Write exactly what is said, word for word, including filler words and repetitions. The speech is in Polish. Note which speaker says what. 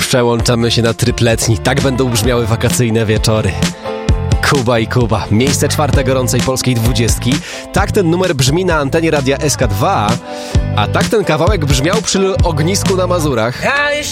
Speaker 1: Przełączamy się na tryb letni. Tak będą brzmiały wakacyjne wieczory. Kuba i Kuba. Miejsce czwarte gorącej polskiej dwudziestki. Tak ten numer brzmi na antenie radia S K dwa, a tak ten kawałek brzmiał przy ognisku na Mazurach.